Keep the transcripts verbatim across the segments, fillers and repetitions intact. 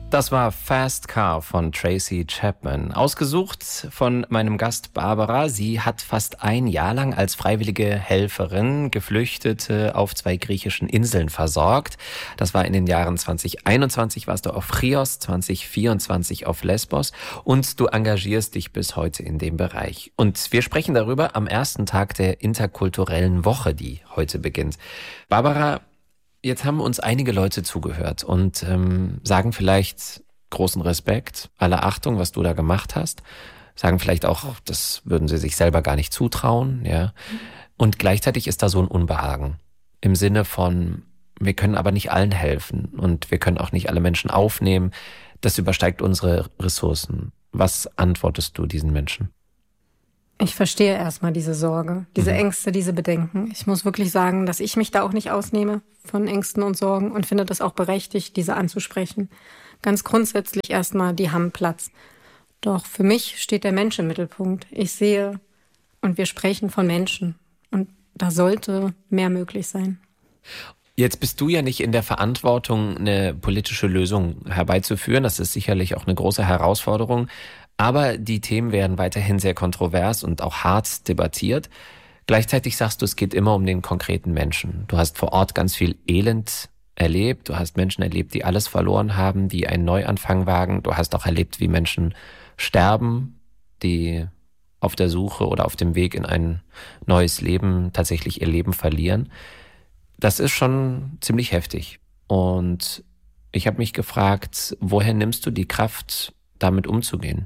Das war Fast Car von Tracy Chapman. Ausgesucht von meinem Gast Barbara. Sie hat fast ein Jahr lang als freiwillige Helferin Geflüchtete auf zwei griechischen Inseln versorgt. Das war in den Jahren zwanzig einundzwanzig warst du auf Chios, zwanzig vierundzwanzig auf Lesbos und du engagierst dich bis heute in dem Bereich. Und wir sprechen darüber am ersten Tag der interkulturellen Woche, die heute beginnt. Barbara, jetzt haben uns einige Leute zugehört und ähm, sagen vielleicht großen Respekt, alle Achtung, was du da gemacht hast. Sagen vielleicht auch, das würden sie sich selber gar nicht zutrauen, ja. Und gleichzeitig ist da so ein Unbehagen im Sinne von, wir können aber nicht allen helfen und wir können auch nicht alle Menschen aufnehmen. Das übersteigt unsere Ressourcen. Was antwortest du diesen Menschen? Ich verstehe erstmal diese Sorge, diese mhm. Ängste, diese Bedenken. Ich muss wirklich sagen, dass ich mich da auch nicht ausnehme von Ängsten und Sorgen und finde das auch berechtigt, diese anzusprechen. Ganz grundsätzlich erstmal, die haben Platz. Doch für mich steht der Mensch im Mittelpunkt. Ich sehe und wir sprechen von Menschen und da sollte mehr möglich sein. Jetzt bist du ja nicht in der Verantwortung, eine politische Lösung herbeizuführen. Das ist sicherlich auch eine große Herausforderung. Aber die Themen werden weiterhin sehr kontrovers und auch hart debattiert. Gleichzeitig sagst du, es geht immer um den konkreten Menschen. Du hast vor Ort ganz viel Elend erlebt. Du hast Menschen erlebt, die alles verloren haben, die einen Neuanfang wagen. Du hast auch erlebt, wie Menschen sterben, die auf der Suche oder auf dem Weg in ein neues Leben tatsächlich ihr Leben verlieren. Das ist schon ziemlich heftig. Und ich habe mich gefragt, woher nimmst du die Kraft, damit umzugehen?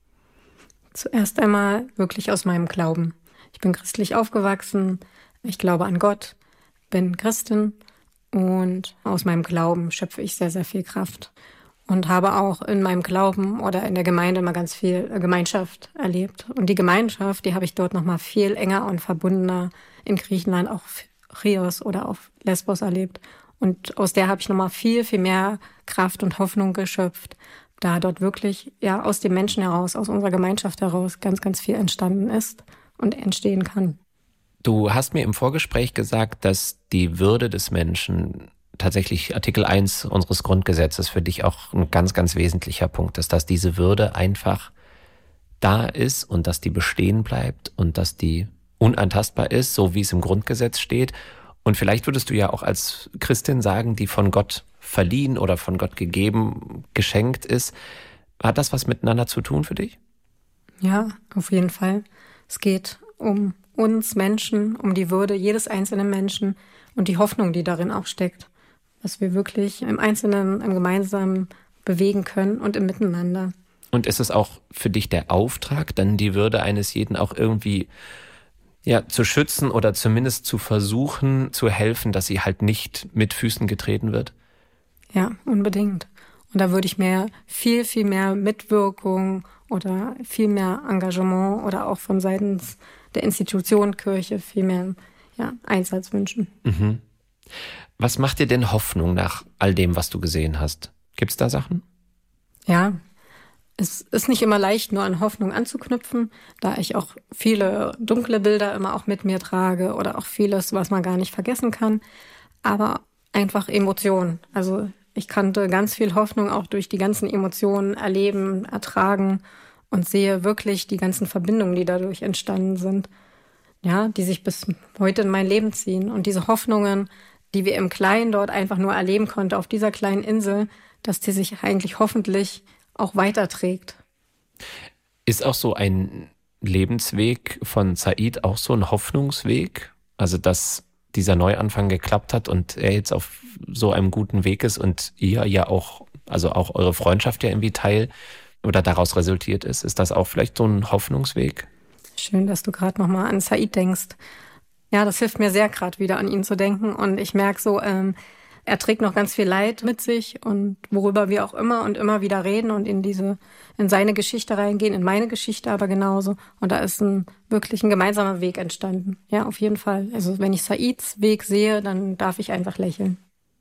Zuerst einmal wirklich aus meinem Glauben. Ich bin christlich aufgewachsen, ich glaube an Gott, bin Christin und aus meinem Glauben schöpfe ich sehr, sehr viel Kraft. Und habe auch in meinem Glauben oder in der Gemeinde mal ganz viel Gemeinschaft erlebt. Und die Gemeinschaft, die habe ich dort nochmal viel enger und verbundener in Griechenland, auch Chios oder auf Lesbos erlebt. Und aus der habe ich nochmal viel, viel mehr Kraft und Hoffnung geschöpft, da dort wirklich ja aus dem Menschen heraus, aus unserer Gemeinschaft heraus ganz, ganz viel entstanden ist und entstehen kann. Du hast mir im Vorgespräch gesagt, dass die Würde des Menschen tatsächlich Artikel eins unseres Grundgesetzes für dich auch ein ganz, ganz wesentlicher Punkt ist, dass diese Würde einfach da ist und dass die bestehen bleibt und dass die unantastbar ist, so wie es im Grundgesetz steht. Und vielleicht würdest du ja auch als Christin sagen, die von Gott verliehen oder von Gott gegeben, geschenkt ist. Hat das was miteinander zu tun für dich? Ja, auf jeden Fall. Es geht um uns Menschen, um die Würde jedes einzelnen Menschen und die Hoffnung, die darin auch steckt. Was wir wirklich im Einzelnen, im Gemeinsamen bewegen können und im Miteinander. Und ist es auch für dich der Auftrag, dann die Würde eines jeden auch irgendwie ja, zu schützen oder zumindest zu versuchen, zu helfen, dass sie halt nicht mit Füßen getreten wird? Ja, unbedingt. Und da würde ich mir viel, viel mehr Mitwirkung oder viel mehr Engagement oder auch von seitens der Institution Kirche viel mehr ja, Einsatz wünschen. Mhm. Was macht dir denn Hoffnung nach all dem, was du gesehen hast? Gibt's da Sachen? Ja, es ist nicht immer leicht, nur an Hoffnung anzuknüpfen, da ich auch viele dunkle Bilder immer auch mit mir trage oder auch vieles, was man gar nicht vergessen kann. Aber einfach Emotionen. Also ich kannte ganz viel Hoffnung auch durch die ganzen Emotionen erleben, ertragen und sehe wirklich die ganzen Verbindungen, die dadurch entstanden sind, ja, die sich bis heute in mein Leben ziehen. Und diese Hoffnungen, die wir im Kleinen dort einfach nur erleben konnten, auf dieser kleinen Insel, dass die sich eigentlich hoffentlich auch weiterträgt. Ist auch so ein Lebensweg von Said auch so ein Hoffnungsweg? Also, dass dieser Neuanfang geklappt hat und er jetzt auf so einem guten Weg ist und ihr ja auch, also auch eure Freundschaft ja irgendwie Teil oder daraus resultiert ist. Ist das auch vielleicht so ein Hoffnungsweg? Schön, dass du gerade nochmal an Said denkst. Ja, das hilft mir sehr, gerade wieder an ihn zu denken. Und ich merke so, ähm, er trägt noch ganz viel Leid mit sich und worüber wir auch immer und immer wieder reden und in diese, in seine Geschichte reingehen, in meine Geschichte aber genauso. Und da ist ein wirklich ein gemeinsamer Weg entstanden. Ja, auf jeden Fall. Also wenn ich Saids Weg sehe, dann darf ich einfach lächeln.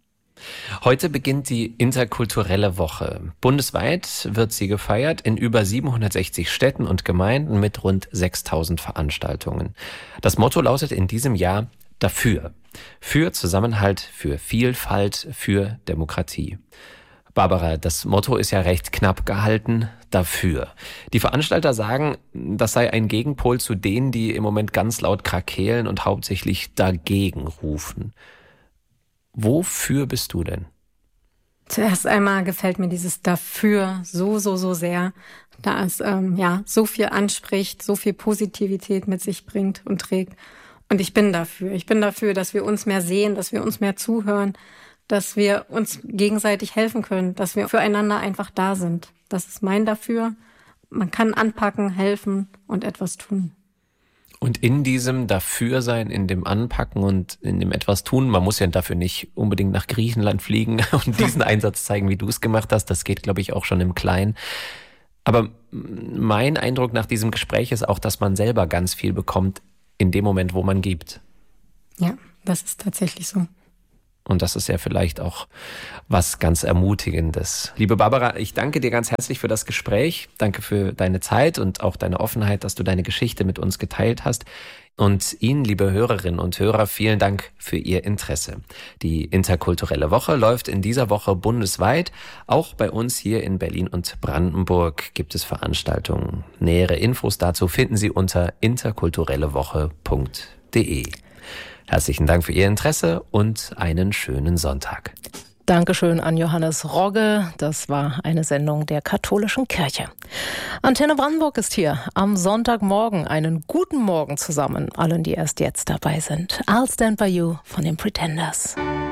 Heute beginnt die interkulturelle Woche. Bundesweit wird sie gefeiert in über siebenhundertsechzig Städten und Gemeinden mit rund sechstausend Veranstaltungen. Das Motto lautet in diesem Jahr dafür. Für Zusammenhalt, für Vielfalt, für Demokratie. Barbara, das Motto ist ja recht knapp gehalten, dafür. Die Veranstalter sagen, das sei ein Gegenpol zu denen, die im Moment ganz laut krakeelen und hauptsächlich dagegen rufen. Wofür bist du denn? Zuerst einmal gefällt mir dieses Dafür so, so, so sehr, da es ähm, ja so viel anspricht, so viel Positivität mit sich bringt und trägt. Und ich bin dafür. Ich bin dafür, dass wir uns mehr sehen, dass wir uns mehr zuhören, dass wir uns gegenseitig helfen können, dass wir füreinander einfach da sind. Das ist mein Dafür. Man kann anpacken, helfen und etwas tun. Und in diesem Dafürsein, in dem Anpacken und in dem etwas tun, man muss ja dafür nicht unbedingt nach Griechenland fliegen und diesen Einsatz zeigen, wie du es gemacht hast. Das geht, glaube ich, auch schon im Kleinen. Aber mein Eindruck nach diesem Gespräch ist auch, dass man selber ganz viel bekommt in dem Moment, wo man gibt. Ja, das ist tatsächlich so. Und das ist ja vielleicht auch was ganz Ermutigendes. Liebe Barbara, ich danke dir ganz herzlich für das Gespräch. Danke für deine Zeit und auch deine Offenheit, dass du deine Geschichte mit uns geteilt hast. Und Ihnen, liebe Hörerinnen und Hörer, vielen Dank für Ihr Interesse. Die interkulturelle Woche läuft in dieser Woche bundesweit. Auch bei uns hier in Berlin und Brandenburg gibt es Veranstaltungen. Nähere Infos dazu finden Sie unter interkulturellewoche punkt de. Herzlichen Dank für Ihr Interesse und einen schönen Sonntag. Dankeschön an Johannes Rogge. Das war eine Sendung der Katholischen Kirche. Antenne Brandenburg ist hier am Sonntagmorgen. Einen guten Morgen zusammen, allen, die erst jetzt dabei sind. I'll Stand By You von den Pretenders.